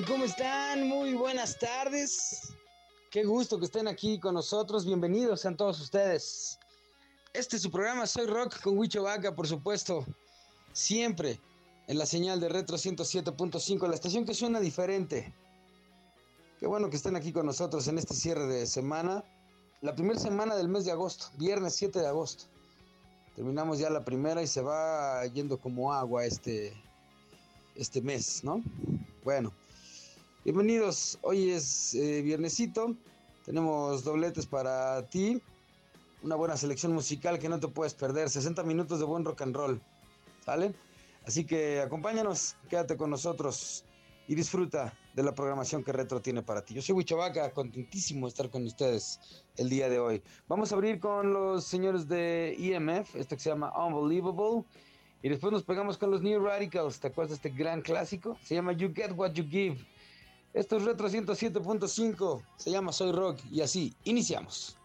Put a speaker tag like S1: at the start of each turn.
S1: tal? ¿Cómo están? Muy buenas tardes. Qué gusto que estén aquí con nosotros. Bienvenidos sean todos ustedes. Este es su programa Soy Rock con Huicho Vaca, por supuesto. Siempre en la señal de Retro 107.5, la estación que suena diferente. Qué bueno que estén aquí con nosotros en este cierre de semana. La primera semana del mes de agosto, viernes 7 de agosto. Terminamos ya la primera y se va yendo como agua este mes, ¿no? Bueno, bienvenidos. Hoy es viernesito. Tenemos dobletes para ti. Una buena selección musical que no te puedes perder. 60 minutos de buen rock and roll. ¿Sale? Así que acompáñanos, quédate con nosotros y disfruta de la programación que Retro tiene para ti. Yo soy Huicho Vaca, contentísimo de estar con ustedes el día de hoy. Vamos a abrir con los señores de EMF, esto que se llama Unbelievable. Y después nos pegamos con los New Radicals. ¿Te acuerdas de este gran clásico? Se llama You Get What You Give. Esto es Retro 107.5. Se llama Soy Rock. Y así, iniciamos.